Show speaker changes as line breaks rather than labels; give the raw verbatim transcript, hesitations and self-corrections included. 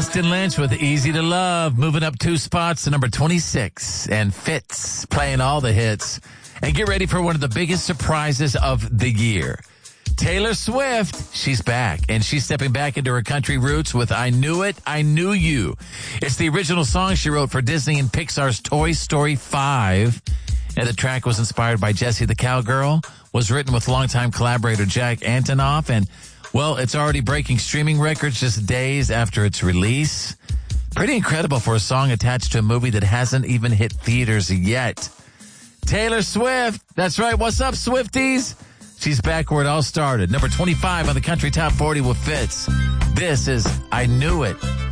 Austin Lynch with Easy to Love, moving up two spots to number twenty-six. And Fitz playing all the hits. And get ready for one of the biggest surprises of the year. Taylor Swift, she's back, and she's stepping back into her country roots with I Knew It, I Knew You. It's the original song she wrote for Disney and Pixar's Toy Story five. And the track was inspired by Jessie the Cowgirl, was written with longtime collaborator Jack Antonoff, and, well, it's already breaking streaming records just days after its release. Pretty incredible for a song attached to a movie that hasn't even hit theaters yet. Taylor Swift, that's right, what's up, Swifties? She's back where it all started. Number twenty-five on the Country Top forty with Fitz. This is I Knew It.